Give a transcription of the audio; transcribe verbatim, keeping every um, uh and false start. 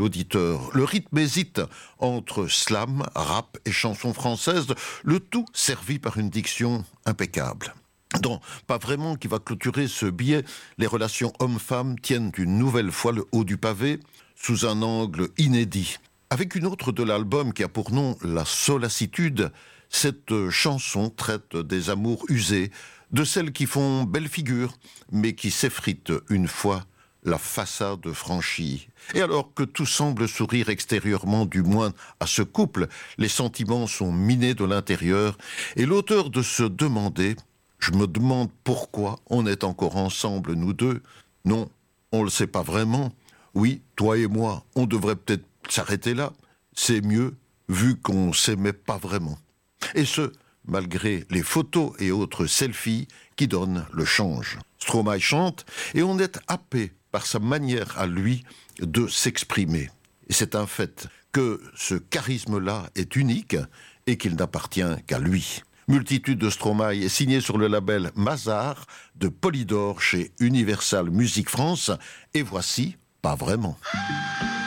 l'auditeur. Le rythme hésite entre slam, rap et chansons françaises, le tout servi par une diction impeccable. Dans Pas vraiment qui va clôturer ce billet, les relations hommes-femmes tiennent une nouvelle fois le haut du pavé sous un angle inédit. Avec une autre de l'album qui a pour nom La Solacitude, cette chanson traite des amours usés, de celles qui font belle figure, mais qui s'effritent une fois la façade franchie. Et alors que tout semble sourire extérieurement, du moins à ce couple, les sentiments sont minés de l'intérieur, et l'auteur de se demander « Je me demande pourquoi on est encore ensemble, nous deux. Non, on le sait pas vraiment. Oui, toi et moi, on devrait peut-être s'arrêter là. C'est mieux, vu qu'on s'aimait pas vraiment. » Et ce, malgré les photos et autres selfies qui donnent le change. Stromae chante et on est happé par sa manière à lui de s'exprimer. Et c'est un fait que ce charisme-là est unique et qu'il n'appartient qu'à lui. Multitude de Stromae est signé sur le label Mazar de Polydor chez Universal Music France. Et voici Pas vraiment.